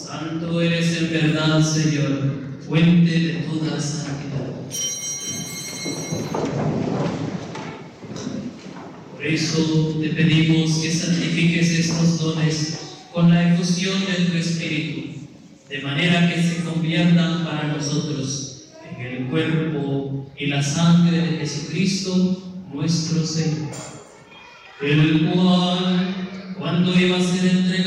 Santo eres en verdad, Señor, fuente de toda santidad. Por eso te pedimos que santifiques estos dones con la efusión de tu Espíritu, de manera que se conviertan para nosotros en el cuerpo y la sangre de Jesucristo, nuestro Señor, el cual, cuando iba a ser entregado